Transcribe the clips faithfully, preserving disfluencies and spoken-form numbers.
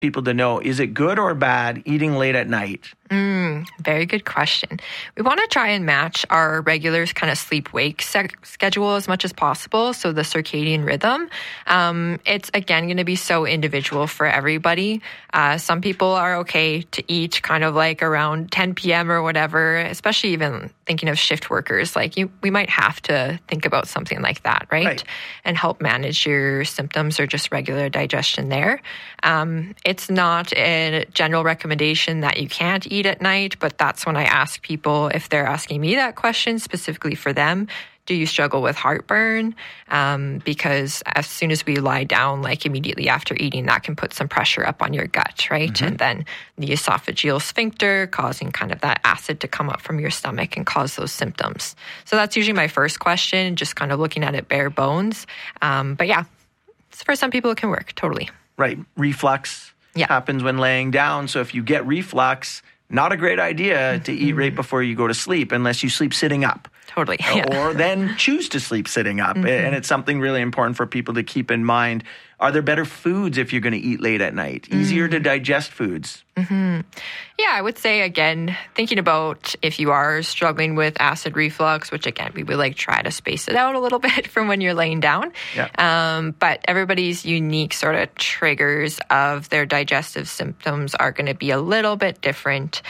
people to know, is it good or bad eating late at night? Mm, very good question. We want to try and match our regular kind of sleep-wake se- schedule as much as possible, so the circadian rhythm. Um, it's, again, going to be so individual for everybody. Uh, some people are okay to eat kind of like around ten p.m. or whatever, especially even thinking of shift workers. Like you, we might have to think about something like that, right? Right. And help manage your symptoms or just regular digestion there. Um, it's not a general recommendation that you can't eat at night, but that's when I ask people, if they're asking me that question specifically for them, do you struggle with heartburn? Um, because as soon as we lie down, like immediately after eating, that can put some pressure up on your gut, right? Mm-hmm. And then the esophageal sphincter causing kind of that acid to come up from your stomach and cause those symptoms. So that's usually my first question, just kind of looking at it bare bones. Um, but yeah, for some people it can work, totally. Right. Reflux yeah. happens when laying down. So if you get reflux, not a great idea to eat right before you go to sleep unless you sleep sitting up. Totally. Yeah. Or then choose to sleep sitting up. Mm-hmm. And it's something really important for people to keep in mind. Are there better foods if you're going to eat late at night? Easier mm-hmm. to digest foods? Mm-hmm. Yeah, I would say, again, thinking about if you are struggling with acid reflux, which, again, we would like try to space it out a little bit from when you're laying down. Yeah. Um, but everybody's unique sort of triggers of their digestive symptoms are going to be a little bit different.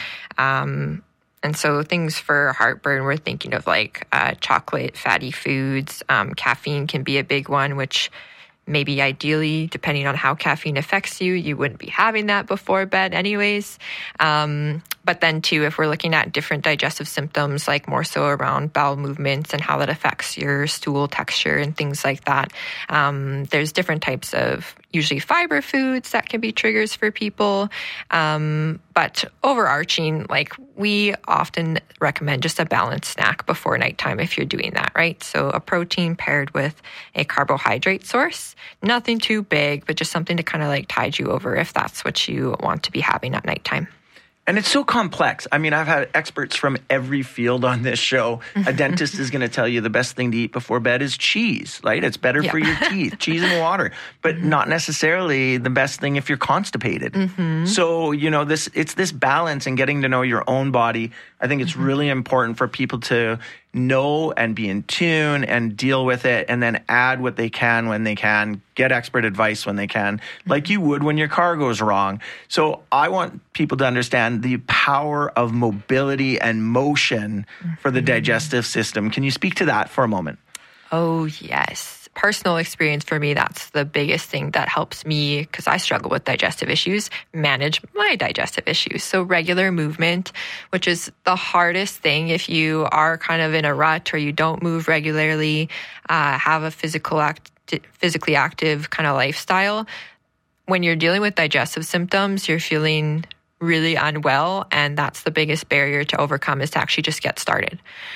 Um And so things for heartburn, we're thinking of like uh, chocolate, fatty foods. Um, caffeine can be a big one, which maybe ideally, depending on how caffeine affects you, you wouldn't be having that before bed anyways. Um, but then too, if we're looking at different digestive symptoms, like more so around bowel movements and how that affects your stool texture and things like that, um, there's different types of usually fiber foods that can be triggers for people. Um, but overarching, like we often recommend just a balanced snack before nighttime if you're doing that, right? So a protein paired with a carbohydrate source, nothing too big, but just something to kind of like tide you over if that's what you want to be having at nighttime. And it's so complex. I mean, I've had experts from every field on this show. A dentist is going to tell you the best thing to eat before bed is cheese, right? It's better yeah. for your teeth, cheese and water, but mm-hmm. not necessarily the best thing if you're constipated. Mm-hmm. So, you know, this it's this balance and getting to know your own body. I think it's mm-hmm. really important for people to know and be in tune and deal with it, and then add what they can when they can, get expert advice when they can, like you would when your car goes wrong. So I want people to understand the power of mobility and motion for the digestive system. Can you speak to that for a moment? Oh, yes. Personal experience for me, that's the biggest thing that helps me, because I struggle with digestive issues, manage my digestive issues. So regular movement, which is the hardest thing if you are kind of in a rut or you don't move regularly, uh, have a physical act, physically active kind of lifestyle. When you're dealing with digestive symptoms, you're feeling really unwell, and that's the biggest barrier to overcome, is to actually just get started.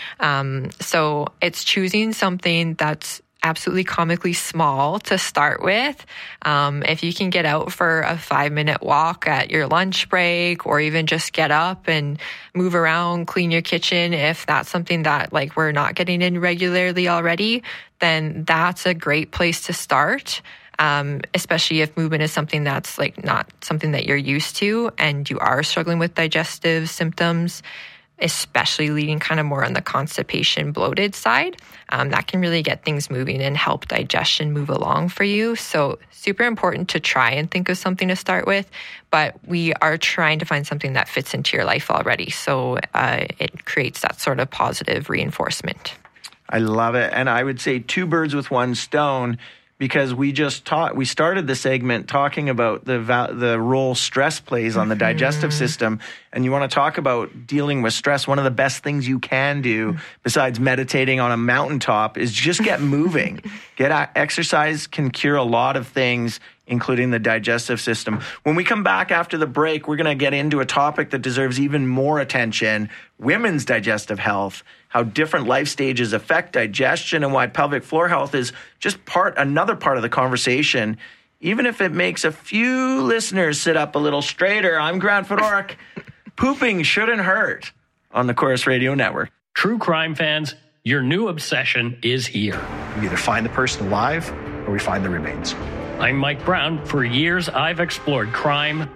Um, so it's choosing something that's absolutely comically small to start with. Um, if you can get out for a five minute walk at your lunch break, or even just get up and move around, clean your kitchen, if that's something that like we're not getting in regularly already, then that's a great place to start. Um, especially if movement is something that's like not something that you're used to and you are struggling with digestive symptoms, especially leading kind of more on the constipation, bloated side, um, that can really get things moving and help digestion move along for you. So super important to try and think of something to start with, but we are trying to find something that fits into your life already. So uh, it creates that sort of positive reinforcement. I love it. And I would say two birds with one stone, because we just taught, we started the segment talking about the va- the role stress plays on the mm-hmm. digestive system. And you want to talk about dealing with stress. One of the best things you can do, mm-hmm. besides meditating on a mountaintop, is just get moving. Get a- exercise can cure a lot of things, including the digestive system. When we come back after the break, we're going to get into a topic that deserves even more attention: women's digestive health, how different life stages affect digestion, and why pelvic floor health is just part, another part of the conversation, even if it makes a few listeners sit up a little straighter. I'm Grant Fedoruk. Pooping shouldn't hurt on the Corus Radio Network. True crime fans, your new obsession is here. We either find the person alive or we find the remains. I'm Mike Brown. For years, I've explored crime,